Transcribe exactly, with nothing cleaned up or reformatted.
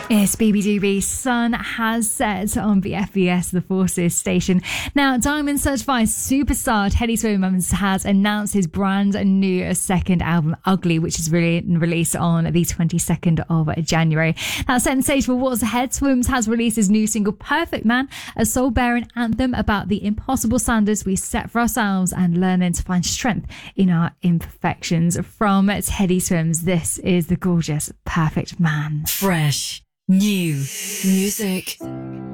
It's B B Doobie. Sun has set on the F B S The Forces station. Now, Diamond Certified superstar Teddy Swims has announced his brand new second album, Ugly, which is really released on the twenty-second of January. That's setting the stage for what's ahead. Swims has released his new single, Perfect Man, a soul-bearing anthem about the impossible standards we set for ourselves and learning to find strength in our imperfections. From Teddy Swims, this is the gorgeous Perfect Man. Fresh. New music.